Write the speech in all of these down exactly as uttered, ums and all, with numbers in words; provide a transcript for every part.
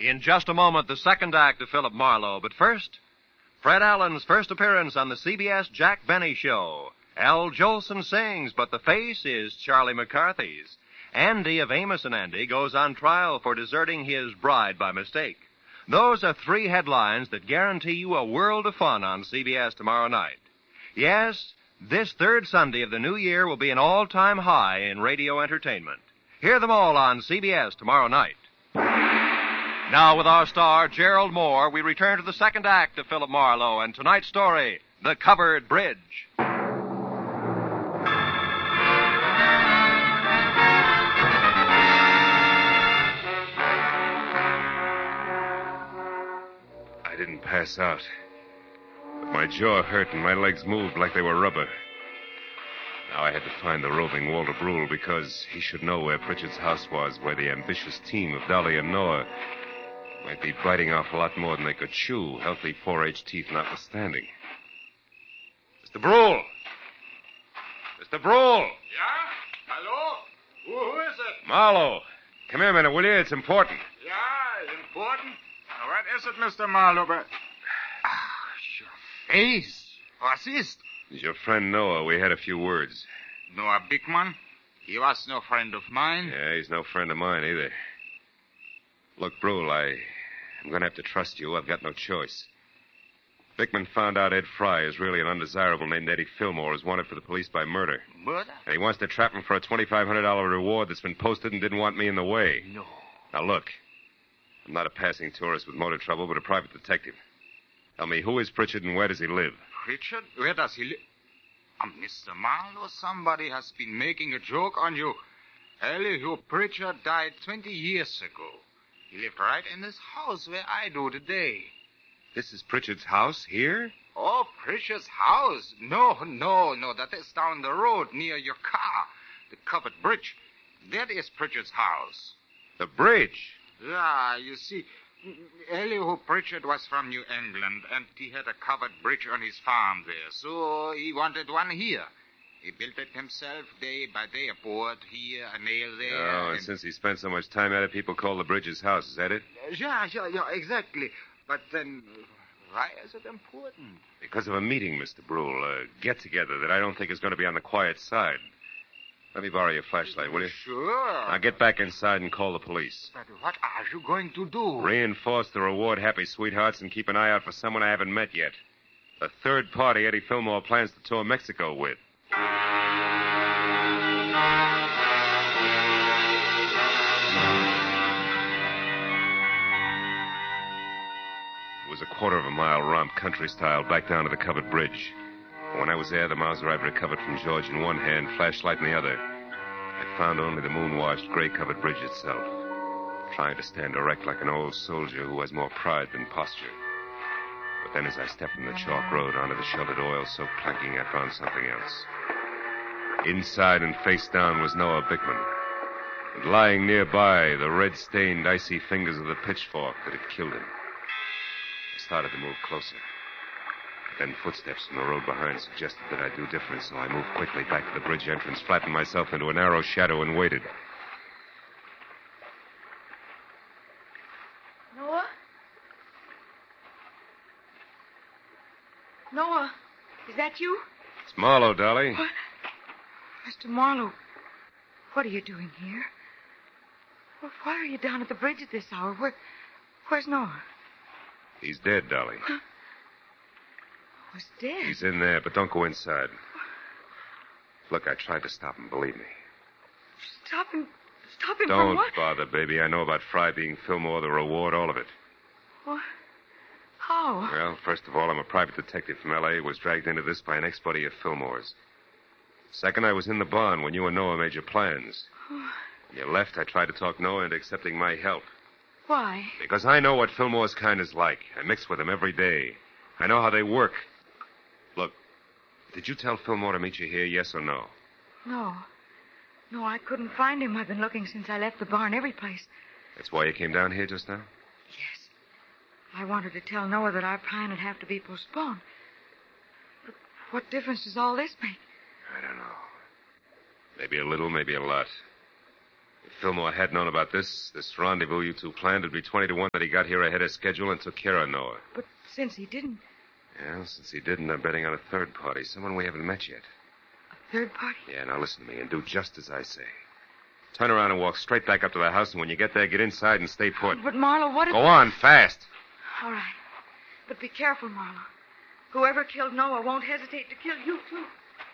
In just a moment, the second act of Philip Marlowe. But first, Fred Allen's first appearance on the C B S Jack Benny Show. Al Jolson sings, but the face is Charlie McCarthy's. Andy of Amos and Andy goes on trial for deserting his bride by mistake. Those are three headlines that guarantee you a world of fun on C B S tomorrow night. Yes, this third Sunday of the new year will be an all-time high in radio entertainment. Hear them all on C B S tomorrow night. Now, with our star, Gerald Moore, we return to the second act of Philip Marlowe and tonight's story, The Covered Bridge. I didn't pass out, but my jaw hurt and my legs moved like they were rubber. Now I had to find the roving Walter Brule because he should know where Pritchard's house was, where the ambitious team of Dolly and Noah might be biting off a lot more than they could chew, healthy four-H teeth notwithstanding. Mister Brule! Mister Brule! Yeah? Hello? Who, who is it? Marlowe! Come here a minute, will you? It's important. Yeah, important? Now, what is it, Mister Marlowe? But... Ah, your face. What is? It's your friend Noah. We had a few words. Noah Bickman? He was no friend of mine. Yeah, he's no friend of mine either. Look, Brule, I... I'm going to have to trust you. I've got no choice. Bickman found out Ed Fry is really an undesirable named Eddie Fillmore who's wanted for the police by murder. Murder? And he wants to trap him for a twenty-five hundred dollars reward that's been posted and didn't want me in the way. No. Now, look. I'm not a passing tourist with motor trouble, but a private detective. Tell me, who is Pritchard and where does he live? Pritchard? Where does he live? Um, Mister Marlowe, somebody has been making a joke on you. Elihu Pritchard died twenty years ago. He lived right in this house where I do today. This is Pritchard's house here? Oh, Pritchard's house? No, no, no. That is down the road near your car. The covered bridge. That is Pritchard's house. The bridge? Yeah, you see, Elihu Pritchard was from New England, and he had a covered bridge on his farm there, so he wanted one here. He built it himself day by day, a board here, a nail there. Oh, and, and since he spent so much time at it, people call the bridge his house. Is that it? Yeah, yeah, yeah, exactly. But then, why is it important? Because of a meeting, Mister Brule, a get-together that I don't think is going to be on the quiet side. Let me borrow your flashlight, will you? Sure. Now get back inside and call the police. But what are you going to do? Reinforce the reward-happy sweethearts and keep an eye out for someone I haven't met yet. The third party Eddie Fillmore plans to tour Mexico with. It was a quarter of a mile romp, country style, back down to the covered bridge. When I was there, the Mauser I'd recovered from George in one hand, flashlight in the other. I found only the moon-washed, gray-covered bridge itself, trying to stand erect like an old soldier who has more pride than posture. But then as I stepped from the chalk road onto the sheltered oil-soaked planking, I found something else. Inside and face down was Noah Bickman, and lying nearby, the red-stained, icy fingers of the pitchfork that had killed him. I started to move closer. Then footsteps from the road behind suggested that I do different, so I moved quickly back to the bridge entrance, flattened myself into a narrow shadow, and waited. Noah? Noah, is that you? It's Marlowe, Dolly. What? Mister Marlowe, what are you doing here? Well, why are you down at the bridge at this hour? Where, where's Noah? He's dead, Dolly. Huh? Was dead. He's in there, but don't go inside. Look, I tried to stop him, believe me. Stop him. Stop him Don't from what? bother, baby. I know about Fry being Fillmore, the reward, all of it. What? How? Well, first of all, I'm a private detective from L A who was dragged into this by an ex-buddy of Fillmore's. Second, I was in the barn when you and Noah made your plans. When you left, I tried to talk Noah into accepting my help. Why? Because I know what Fillmore's kind is like. I mix with them every day. I know how they work. Look, did you tell Fillmore to meet you here, yes or no? No. No, I couldn't find him. I've been looking since I left the barn every place. That's why you came down here just now? Yes. I wanted to tell Noah that our plan would have to be postponed. But what difference does all this make? I don't know. Maybe a little, maybe a lot. If Fillmore had known about this, this rendezvous you two planned, it'd be twenty to one that he got here ahead of schedule and took care of Noah. But since he didn't... Yeah, since he didn't, I'm betting on a third party, someone we haven't met yet. A third party? Yeah, now listen to me and do just as I say. Turn around and walk straight back up to the house, and when you get there, get inside and stay put. But, Marlowe, what if... Go on, fast. All right. But be careful, Marlowe. Whoever killed Noah won't hesitate to kill you, too.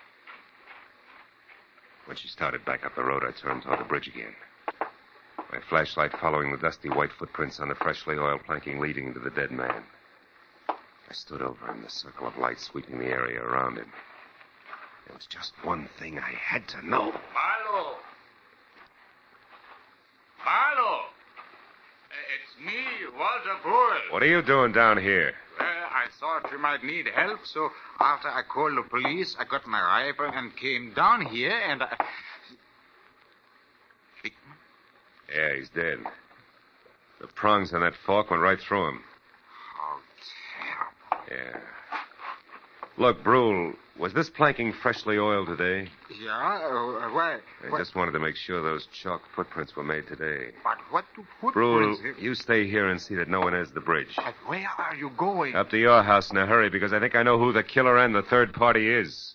When she started back up the road, I turned toward the bridge again. My flashlight following the dusty white footprints on the freshly oiled planking leading to the dead man. I stood over him, the circle of light sweeping the area around him. There was just one thing I had to know. Marlowe! Marlowe! It's me, Walter Brule. What are you doing down here? Well, I thought you might need help, so after I called the police, I got my rifle and came down here, and I... Hickman? Yeah, he's dead. The prongs on that fork went right through him. How terrible. Yeah. Look, Brule, was this planking freshly oiled today? Yeah? Uh, why? I why- just wanted to make sure those chalk footprints were made today. But what do Brule, footprints... you stay here and see that no one enters the bridge. But where are you going? Up to your house in a hurry, because I think I know who the killer and the third party is.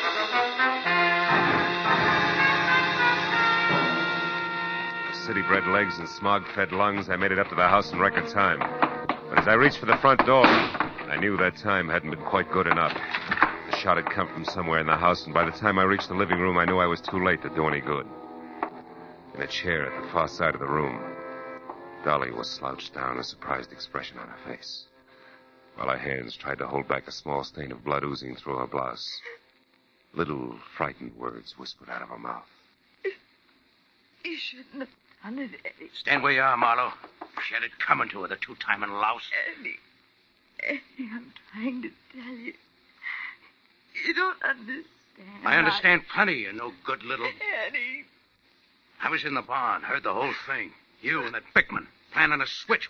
With city-bred legs and smog-fed lungs, I made it up to the house in record time. But as I reached for the front door, I knew that time hadn't been quite good enough. The shot had come from somewhere in the house, and by the time I reached the living room, I knew I was too late to do any good. In a chair at the far side of the room, Dolly was slouched down, a surprised expression on her face, while her hands tried to hold back a small stain of blood oozing through her blouse. Little frightened words whispered out of her mouth. You shouldn't have done it, Eddie. Stand where you are, Marlowe. She had it coming to her, the two-timing louse. Eddie. Eddie, I'm trying to tell you. You don't understand. I understand plenty, you no good little... Eddie. I was in the barn, heard the whole thing. You and that Bickman planning a switch